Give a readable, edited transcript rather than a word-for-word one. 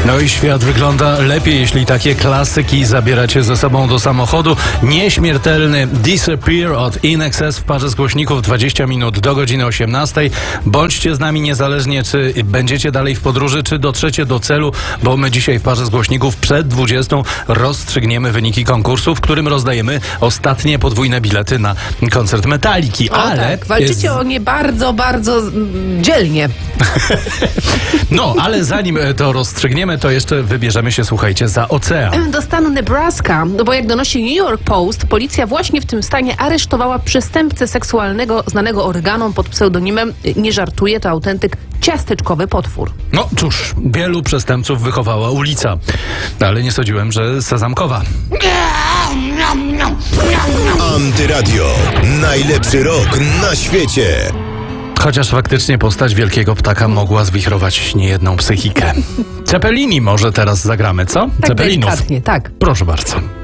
No i świat wygląda lepiej, jeśli takie klasyki zabieracie ze sobą do samochodu. Nieśmiertelny Disappear od In Excess w parze z głośników 20 minut do godziny 18. Bądźcie z nami niezależnie, czy będziecie dalej w podróży, czy dotrzecie do celu, bo my dzisiaj w parze z głośników przed 20 rozstrzygniemy wyniki konkursu, w którym rozdajemy ostatnie podwójne bilety na koncert Metaliki. Ale tak, walczycie o nie bardzo, bardzo dzielnie. No, ale zanim to rozstrzygniemy, to jeszcze wybierzemy się, słuchajcie, za ocean. Do stanu Nebraska, bo jak donosi New York Post, policja właśnie w tym stanie aresztowała przestępcę seksualnego znanego organom pod pseudonimem, nie żartuję, to autentyk, ciasteczkowy potwór. No cóż, wielu przestępców wychowała ulica, ale nie sądziłem, że sezamkowa. Antyradio. Najlepszy rok na świecie. Chociaż faktycznie postać wielkiego ptaka mogła zwichrować niejedną psychikę. Cepelini może teraz zagramy, co? Tak Cepelinów. delikatnie, tak. Proszę bardzo.